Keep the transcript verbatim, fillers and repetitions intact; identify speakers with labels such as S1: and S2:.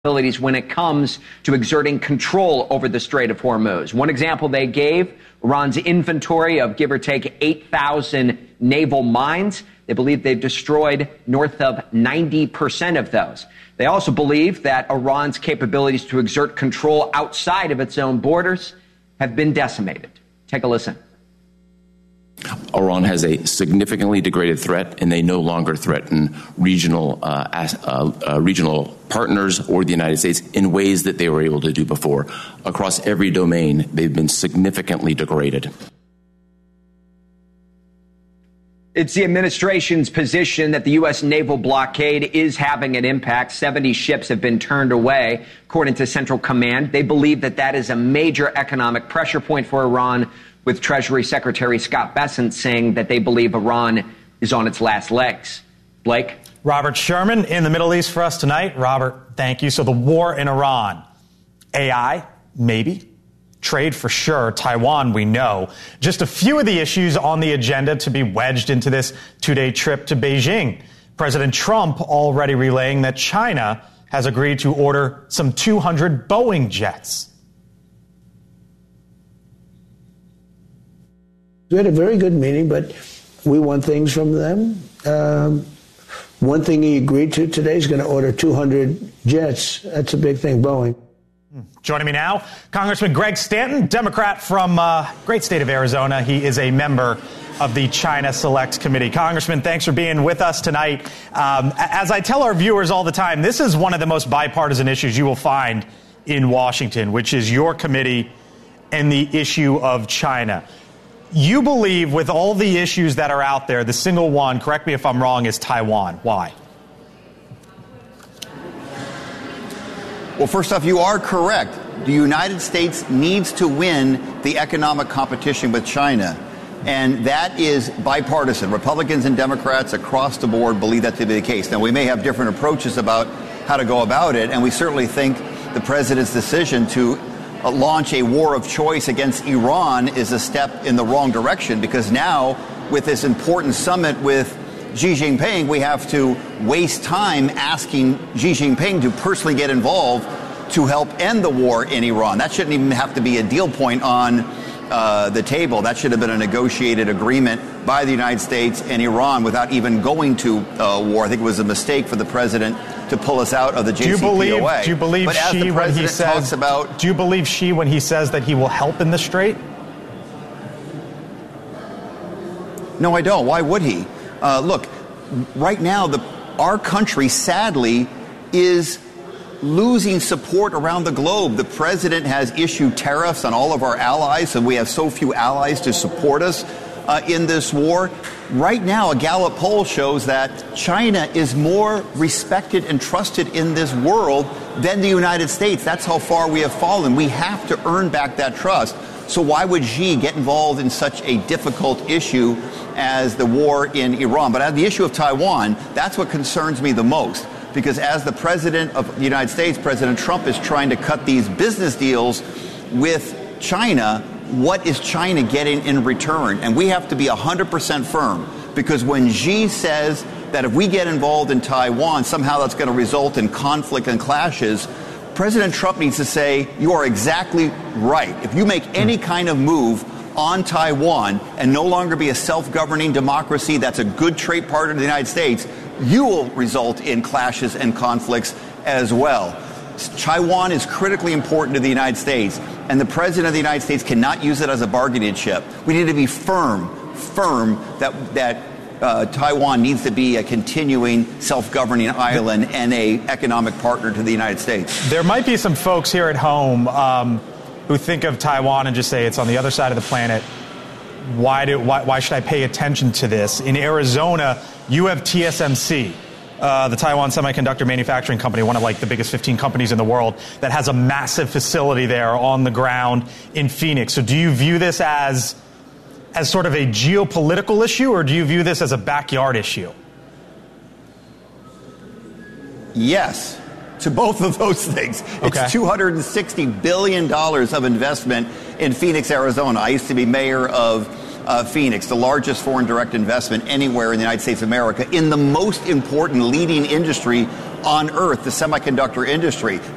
S1: abilities when it comes to exerting control over the Strait of Hormuz. One example they gave, Iran's inventory of give or take eight thousand naval mines. They believe they've destroyed north of ninety percent of those. They also believe that Iran's capabilities to exert control outside of its own borders have been decimated. Take a listen.
S2: Iran has a significantly degraded threat, and they no longer threaten regional uh, uh, uh, regional partners or the United States in ways that they were able to do before. Across every domain, they've been significantly degraded.
S1: It's the administration's position that the U S naval blockade is having an impact. seventy ships have been turned away, according to Central Command. They believe that that is a major economic pressure point for Iran, with Treasury Secretary Scott Bessent saying that they believe Iran is on its last legs. Blake?
S3: Robert Sherman in the Middle East for us tonight. Robert, thank you. So the war in Iran, A I, maybe. Trade for sure. Taiwan, we know. Just a few of the issues on the agenda to be wedged into this two-day trip to Beijing. President Trump already relaying that China has agreed to order some two hundred Boeing jets.
S4: We had a very good meeting, but we want things from them. Um, one thing he agreed to today is going to order two hundred jets. That's a big thing, Boeing.
S3: Joining me now, Congressman Greg Stanton, Democrat from uh, great state of Arizona. He is a member of the China Select Committee. Congressman, thanks for being with us tonight. Um, as I tell our viewers all the time, this is one of the most bipartisan issues you will find in Washington, which is your committee and the issue of China. You believe with all the issues that are out there, the single one, correct me if I'm wrong, is Taiwan. Why?
S5: Well, first off, you are correct. The United States needs to win the economic competition with China. And that is bipartisan. Republicans and Democrats across the board believe that to be the case. Now, we may have different approaches about how to go about it, and we certainly think the president's decision to Uh, launch a war of choice against Iran is a step in the wrong direction, because now with this important summit with Xi Jinping, we have to waste time asking Xi Jinping to personally get involved to help end the war in Iran. That shouldn't even have to be a deal point on uh, the table. That should have been a negotiated agreement by the United States and Iran without even going to uh, war. I think it was a mistake for the president to pull us out of the J C P O A.
S3: Do you believe, do you believe
S5: but as
S3: Xi
S5: the
S3: when he says
S5: about,
S3: do you believe Xi when he says that he will help in the Strait?
S5: No, I don't. Why would he? Uh, look, right now, the, our country, sadly, is losing support around the globe. The president has issued tariffs on all of our allies, and we have so few allies to support us uh, in this war. Right now, a Gallup poll shows that China is more respected and trusted in this world than the United States. That's how far we have fallen. We have to earn back that trust. So why would Xi get involved in such a difficult issue as the war in Iran? But the issue of Taiwan, that's what concerns me the most. Because as the president of the United States, President Trump, is trying to cut these business deals with China, what is China getting in return? And we have to be one hundred percent firm, because when Xi says that if we get involved in Taiwan, somehow that's going to result in conflict and clashes, President Trump needs to say, you are exactly right. If you make any kind of move on Taiwan and no longer be a self-governing democracy that's a good trade partner to the United States, you will result in clashes and conflicts as well. Taiwan is critically important to the United States, and the president of the United States cannot use it as a bargaining chip. We need to be firm, firm that that uh, Taiwan needs to be a continuing self-governing island and a economic partner to the United States.
S3: There might be some folks here at home um, who think of Taiwan and just say it's on the other side of the planet. Why do why, why should I pay attention to this? In Arizona, you have T S M C. Uh, the Taiwan Semiconductor Manufacturing Company, one of like the biggest fifteen companies in the world, that has a massive facility there on the ground in Phoenix. So do you view this as as sort of a geopolitical issue, or do you view this as a backyard issue?
S5: Yes, to both of those things.
S3: Okay.
S5: It's two hundred sixty billion dollars of investment in Phoenix, Arizona. I used to be mayor of Uh, Phoenix, the largest foreign direct investment anywhere in the United States of America, in the most important leading industry on earth, the semiconductor industry.